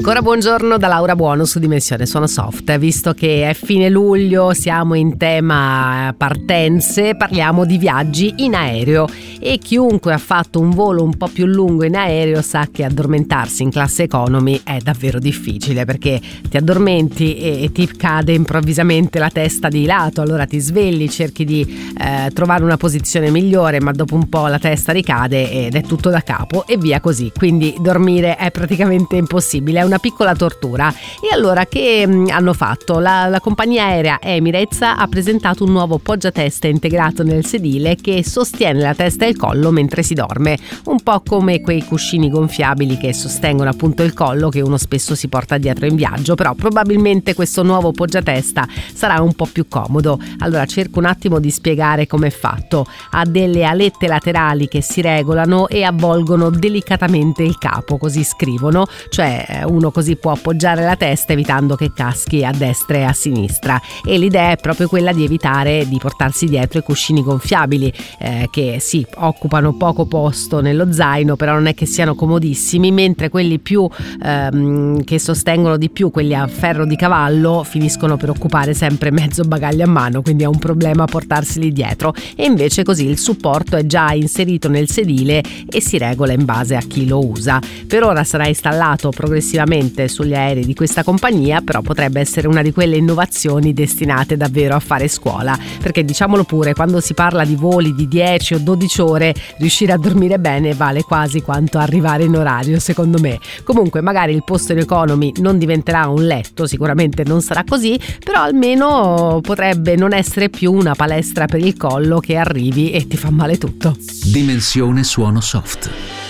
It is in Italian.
Ancora buongiorno da Laura Buono su Dimensione Suono Soft. Visto che è fine luglio, siamo in tema partenze, parliamo di viaggi in aereo e chiunque ha fatto un volo un po' più lungo in aereo sa che addormentarsi in classe economy è davvero difficile, perché ti addormenti e ti cade improvvisamente la testa di lato, allora ti svegli, cerchi di trovare una posizione migliore, ma dopo un po' la testa ricade ed è tutto da capo e via così, quindi dormire è praticamente impossibile, è una piccola tortura. E allora che hanno fatto? La compagnia aerea Emirates ha presentato un nuovo poggiatesta integrato nel sedile che sostiene la testa e il collo mentre si dorme, un po' come quei cuscini gonfiabili che sostengono appunto il collo che uno spesso si porta dietro in viaggio, però probabilmente questo nuovo poggiatesta sarà un po' più comodo. Allora cerco un attimo di spiegare come è fatto. Ha delle alette laterali che si regolano e avvolgono delicatamente il capo, così scrivono, cioè uno così può appoggiare la testa evitando che caschi a destra e a sinistra, e l'idea è proprio quella di evitare di portarsi dietro i cuscini gonfiabili che sì, occupano poco posto nello zaino, però non è che siano comodissimi, mentre quelli più che sostengono di più, quelli a ferro di cavallo, finiscono per occupare sempre mezzo bagaglio a mano, quindi è un problema portarseli dietro, e invece così il supporto è già inserito nel sedile e si regola in base a chi lo usa. Per ora sarà installato progressivamente sugli aerei di questa compagnia, però potrebbe essere una di quelle innovazioni destinate davvero a fare scuola, perché diciamolo pure, quando si parla di voli di 10 o 12 ore, riuscire a dormire bene vale quasi quanto arrivare in orario, secondo me. Comunque magari il posto in economy non diventerà un letto, sicuramente non sarà così, però almeno potrebbe non essere più una palestra per il collo che arrivi e ti fa male tutto. Dimensione Suono Soft.